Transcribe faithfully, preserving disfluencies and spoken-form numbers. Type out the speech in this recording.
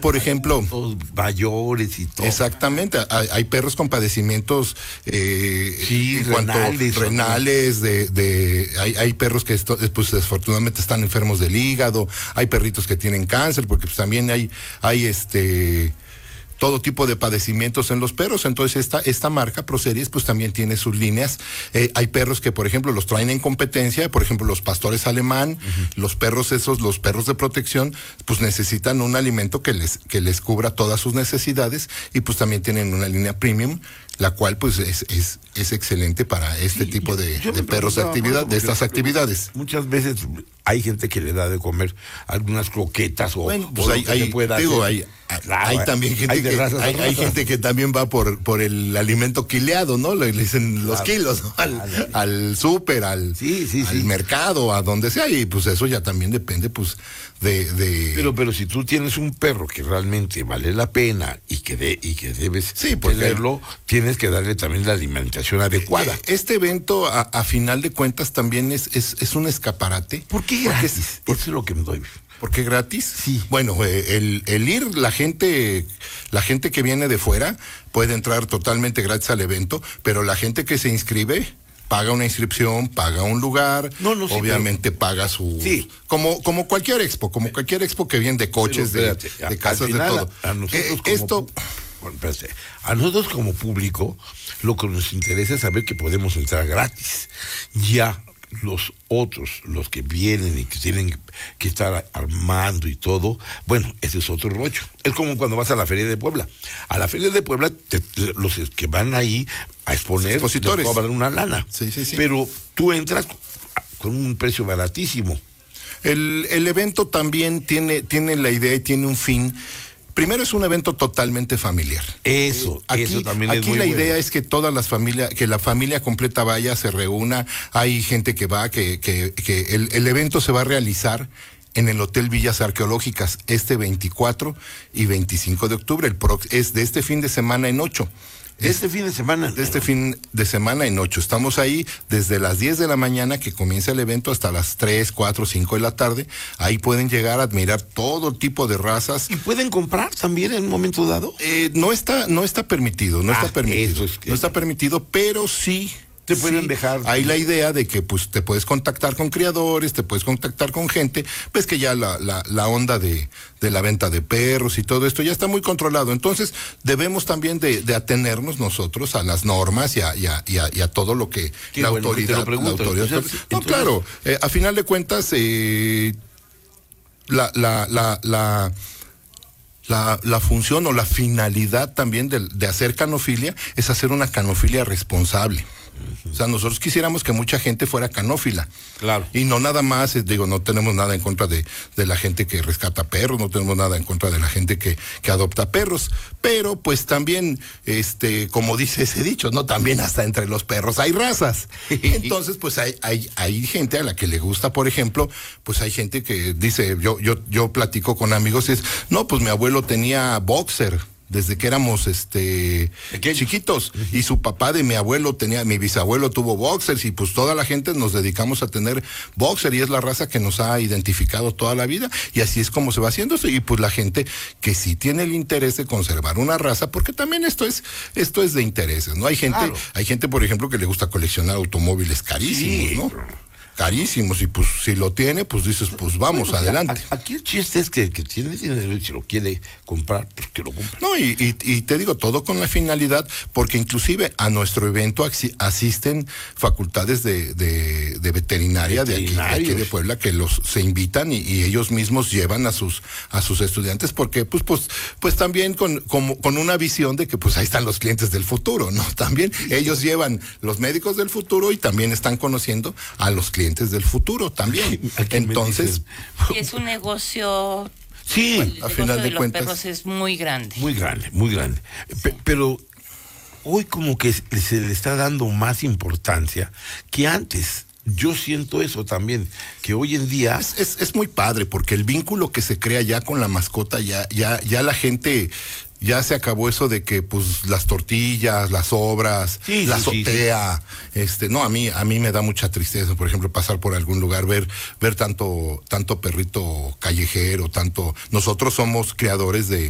por ejemplo... Los mayores y todo. Exactamente, hay, hay perros con padecimientos eh, sí, en cuanto renales, renales, de, de hay, hay perros que esto, pues desafortunadamente están enfermos del hígado, hay perritos que tienen cáncer, porque pues también hay, hay este... todo tipo de padecimientos en los perros. Entonces esta, esta marca ProSeries pues también tiene sus líneas. Eh, hay perros que por ejemplo los traen en competencia, por ejemplo los pastores alemán, uh-huh. los perros esos, los perros de protección, pues necesitan un alimento que les, que les cubra todas sus necesidades, y pues también tienen una línea premium, la cual pues es, es, es excelente para este sí, tipo de, de perros de actividad, de estas actividades. Muchas veces hay gente que le da de comer algunas croquetas o, bueno, pues o hay, hay, digo, hay, claro, hay también gente hay que hay, hay gente que también va por por el alimento quileado, ¿no? Le, le dicen los claro. kilos, ¿no? al, claro. al súper, al, sí, sí, al sí. mercado, a donde sea, y pues eso ya también depende pues de, de... Pero pero si tú tienes un perro que realmente vale la pena y que de, y que debes sí, tenerlo, tienes que darle también la alimentación adecuada. Este evento a, a final de cuentas también es es, es un escaparate. ¿Por qué gratis? Es, Eso es lo que me doy. ¿Por qué gratis? Sí. Bueno, eh, el, el ir, la gente, la gente que viene de fuera puede entrar totalmente gratis al evento, pero la gente que se inscribe paga una inscripción, paga un lugar, no, no, sí, obviamente pero... paga su... Sí. Como, como cualquier expo, como cualquier expo que viene de coches, pero, espérate, de, de casas, final, de todo. A nosotros eh, como, esto... Bueno, espérate, a nosotros como público, lo que nos interesa es saber que podemos entrar gratis. Ya los otros, los que vienen y que tienen que estar armando y todo, bueno, ese es otro rollo. Es como cuando vas a la Feria de Puebla. A la Feria de Puebla, te, los que van ahí a exponer, expositores, cobran una lana. Sí, sí, sí. Pero tú entras con un precio baratísimo. El, el evento también tiene, tiene la idea y tiene un fin. Primero es un evento totalmente familiar. Eso, aquí, eso también aquí es muy la bueno. idea es que todas las familias, que la familia completa vaya, se reúna. Hay gente que va, que, que, que el, el evento se va a realizar en el Hotel Villas Arqueológicas este veinticuatro y veinticinco de octubre. El pro, es de este fin de semana en ocho. Este fin de semana. De este fin de semana en ocho. Estamos ahí desde las diez de la mañana que comienza el evento hasta las tres, cuatro, cinco de la tarde. Ahí pueden llegar a admirar todo tipo de razas. ¿Y pueden comprar también en un momento dado? Eh, no está, no está permitido, no ah, está permitido. Es que... No está permitido, pero sí. Te pueden sí, dejar. Hay la idea de que pues te puedes contactar con criadores, te puedes contactar con gente, pues que ya la, la, la onda de, de la venta de perros y todo esto ya está muy controlado. Entonces debemos también de, de atenernos nosotros a las normas y a, y a, y a, y a todo lo que la, bueno, autoridad, te lo pregunto, la autoridad. Entonces, no, entonces... claro, eh, a final de cuentas, eh, la, la, la, la La, la función o la finalidad también de, de hacer canofilia es hacer una canofilia responsable. Uh-huh. O sea, nosotros quisiéramos que mucha gente fuera canófila. Claro. Y no nada más, digo, no tenemos nada en contra de, de la gente que rescata perros, no tenemos nada en contra de la gente que, que adopta perros, pero pues también, este, como dice ese dicho, ¿no? También hasta entre los perros hay razas. Entonces, pues hay, hay, hay gente a la que le gusta, por ejemplo, pues hay gente que dice, yo, yo, yo platico con amigos y es, no, pues mi abuelo tenía boxer desde que éramos este ¿Qué? chiquitos, uh-huh. y su papá de mi abuelo tenía, mi bisabuelo tuvo boxers, y pues toda la gente nos dedicamos a tener boxer, y es la raza que nos ha identificado toda la vida, y así es como se va haciendo esto. Y pues la gente que sí tiene el interés de conservar una raza, porque también esto es esto es de intereses, ¿no? Hay gente, claro. hay gente, por ejemplo, que le gusta coleccionar automóviles carísimos, sí, ¿no? Carísimos, y pues si lo tiene, pues dices, pues vamos, bueno, adelante. Aquí el chiste es que el que tiene dinero y si lo quiere comprar, pues que lo compre. No, y, y, y te digo, todo con la finalidad, porque inclusive a nuestro evento asisten facultades de, de, de veterinaria de aquí, de aquí de Puebla, que los se invitan y, y ellos mismos llevan a sus a sus estudiantes, porque pues pues pues también con, con, con una visión de que pues ahí están los clientes del futuro, ¿no? También ellos llevan los médicos del futuro y también están conociendo a los clientes del futuro también. Entonces, y es un negocio. Sí, el a final de, de los cuentas perros es muy grande. Muy grande, muy grande. P- pero hoy como que se le está dando más importancia que antes. Yo siento eso también, que hoy en día es, es, es muy padre, porque el vínculo que se crea ya con la mascota, ya, ya, ya la gente, ya se acabó eso de que pues las tortillas, las obras, sí, la sí, azotea, sí, sí. este, no, a mí, a mí me da mucha tristeza, por ejemplo, pasar por algún lugar, ver, ver tanto, tanto perrito callejero, tanto, nosotros somos creadores de